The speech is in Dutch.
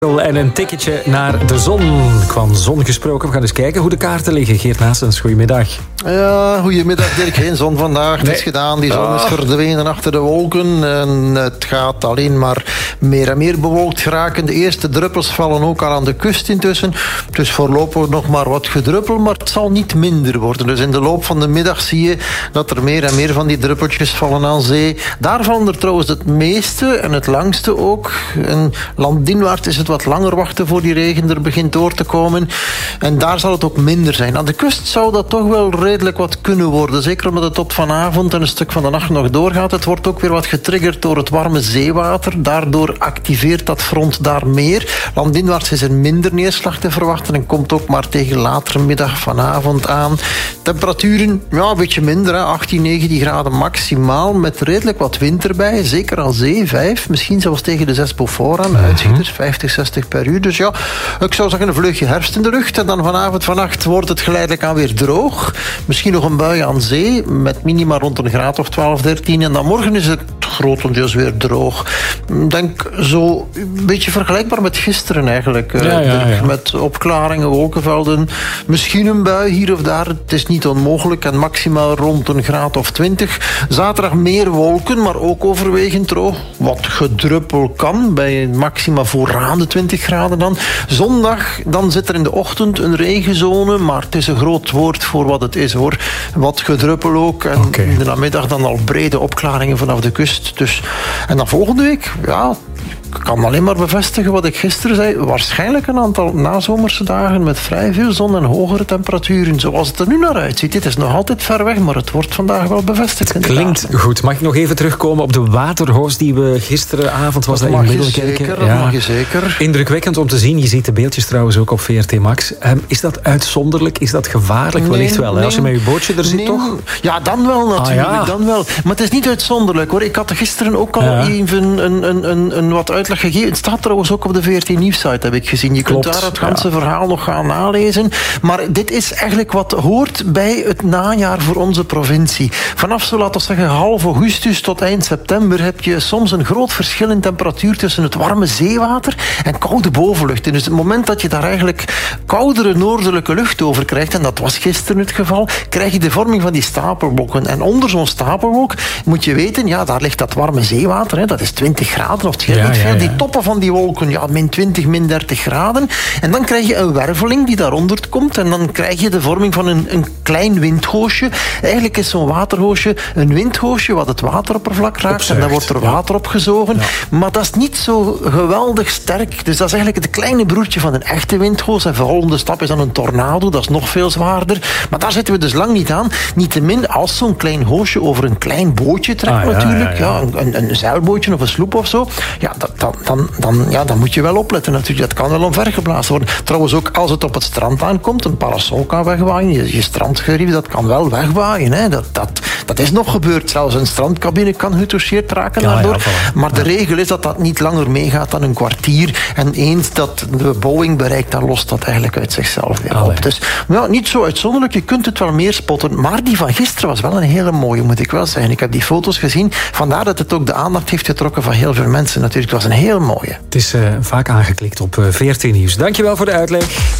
En een ticketje naar de zon. Van zon gesproken, we gaan eens kijken hoe de kaarten liggen. Geert Naessens, goedemiddag. Ja, goedemiddag Dirk. Geen zon vandaag. Het is gedaan. Die zon is verdwenen achter de wolken. En het gaat alleen maar meer en meer bewolkt geraken. De eerste druppels vallen ook al aan de kust intussen. Dus voorlopig nog maar wat gedruppel, maar het zal niet minder worden. Dus in de loop van de middag zie je dat er meer en meer van die druppeltjes vallen aan zee. Daar vallen er trouwens het meeste en het langste ook. En landinwaarts is het wat langer wachten voor die regen er begint door te komen. En daar zal het ook minder zijn. Aan de kust zou dat toch wel redelijk wat kunnen worden. Zeker omdat het tot vanavond en een stuk van de nacht nog doorgaat. Het wordt ook weer wat getriggerd door het warme zeewater. Daardoor activeert dat front daar meer. Landinwaarts is er minder neerslag te verwachten en komt ook maar tegen latere middag vanavond aan. Temperaturen, ja, een beetje minder. 18, 19 graden maximaal. Met redelijk wat wind erbij. Zeker aan zee, 5. Misschien zelfs tegen de 6 Beaufort aan. Uitschieters, 50, 60 per uur. Dus ja, ik zou zeggen een vleugje herfst in de lucht. En dan vanavond, vannacht wordt het geleidelijk aan weer droog. Misschien nog een bui aan zee. Met minima rond een graad of 12, 13. En dan morgen is het grotendeels weer droog. Ik denk zo een beetje vergelijkbaar met gisteren eigenlijk. Ja. Met opklaringen, wolkenvelden. Misschien een bui hier of daar. Het is niet onmogelijk. En maximaal rond een graad of 20. Zaterdag meer wolken, maar ook overwegend droog. Wat gedruppel kan. Bij maxima vooraan de 20 graden dan. Zondag, dan zit er in de ochtend een regenzone. Maar het is een groot woord voor wat het is hoor. Wat gedruppel ook. En in de namiddag dan al brede opklaringen vanaf de kust. Dus, en dan volgende week, ja, ik kan alleen maar bevestigen wat ik gisteren zei. Waarschijnlijk een aantal nazomerse dagen met vrij veel zon en hogere temperaturen. Zoals het er nu naar uitziet. Het is nog altijd ver weg, maar het wordt vandaag wel bevestigd. Het klinkt goed. Mag ik nog even terugkomen op de waterhoos die we gisteravond was dat in Middelkerken? Dat mag je zeker. Indrukwekkend om te zien. Je ziet de beeldjes trouwens ook op VRT Max. Is dat uitzonderlijk? Is dat gevaarlijk? Wellicht wel. Als je met je bootje er zit, toch? Ja, dan wel natuurlijk. Dan wel. Maar het is niet uitzonderlijk hoor. Ik had gisteren ook al even een wat uitleg gegeven. Het staat trouwens ook op de VRT Nieuwssite, heb ik gezien. Je kunt daar het ganse verhaal nog gaan nalezen. Maar dit is eigenlijk wat hoort bij het najaar voor onze provincie. Vanaf zo, laten we zeggen, half augustus tot eind september heb je soms een groot verschil in temperatuur tussen het warme zeewater en koude bovenlucht. En dus het moment dat je daar eigenlijk koudere noordelijke lucht over krijgt, en dat was gisteren het geval, krijg je de vorming van die stapelwolken. En onder zo'n stapelwolk moet je weten, ja, daar ligt dat warme zeewater, hè, dat is 20 graden of het scheelt niet veel. Die toppen van die wolken, ja, min 20, min 30 graden. En dan krijg je een werveling die daaronder komt en dan krijg je de vorming van een klein windhoosje. Eigenlijk is zo'n waterhoosje een windhoosje wat het wateroppervlak raakt. Opzuigt, en dan wordt er water opgezogen. Ja. Maar dat is niet zo geweldig sterk. Dus dat is eigenlijk het kleine broertje van een echte windhoos. En de volgende stap is dan een tornado. Dat is nog veel zwaarder. Maar daar zitten we dus lang niet aan. Niettemin, als zo'n klein hoosje over een klein bootje trekt natuurlijk. Ja. Een zeilbootje of een sloep of zo. Ja, dan moet je wel opletten natuurlijk. Dat kan wel omvergeblazen worden. Trouwens ook als het op het strand aankomt, een parasol kan wegwaaien. Je strandgerief, dat kan wel wegwaaien. Hè. Dat is nog gebeurd. Zelfs een strandcabine kan getoucheerd raken daardoor. Ja, maar de regel is dat dat niet langer meegaat dan een kwartier. En eens dat de Boeing bereikt, dan lost dat eigenlijk uit zichzelf weer op. Dus ja, niet zo uitzonderlijk. Je kunt het wel meer spotten. Maar die van gisteren was wel een hele mooie, moet ik wel zeggen. Ik heb die foto's gezien. Vandaar dat het ook de aandacht heeft getrokken van heel veel mensen natuurlijk. Het was een heel mooie. Het is vaak aangeklikt op VRT Nieuws. Dankjewel voor de uitleg.